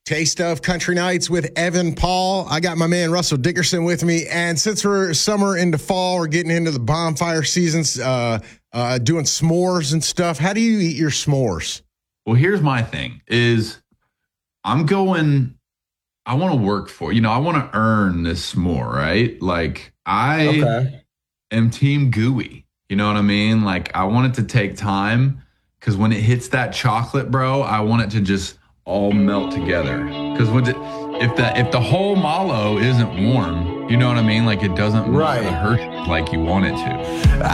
Taste of Country Nights with Evan Paul. I got my man Russell Dickerson with me. And since we're summer into fall, we're getting into the bonfire seasons, doing s'mores and stuff. How do you eat your s'mores? Well, here's my thing is I want to work for, I want to earn this s'more, right? Like I am team gooey. You know what I mean? Like I want it to take time because when it hits that chocolate, bro, I want it to just all melt together. Because if the whole mallow isn't warm, you know what I mean? Like it doesn't hurt like you want it to.